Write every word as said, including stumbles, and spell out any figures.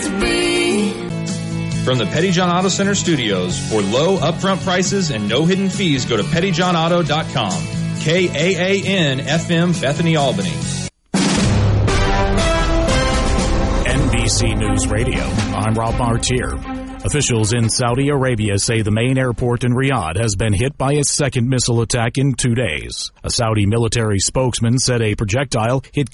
to be. From the Petty John Auto Center studios, for low upfront prices and no hidden fees, go to petty john auto dot com. K A A N F M Bethany, Albany. N B C News Radio, I'm Rob Martier. Officials in Saudi Arabia say the main airport in Riyadh has been hit by a second missile attack in two days. A Saudi military spokesman said a projectile hit